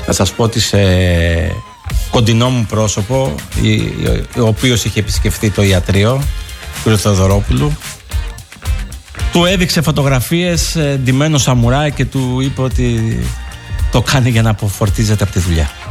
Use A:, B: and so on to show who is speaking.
A: Θα σας πω ότι σε κοντινό μου πρόσωπο, ο οποίος είχε επισκεφθεί το ιατρείο, του κ. Θεοδωρόπουλου, του έδειξε φωτογραφίες ντυμένο σαμουράι και του είπε ότι το κάνει για να αποφορτίζεται από τη δουλειά.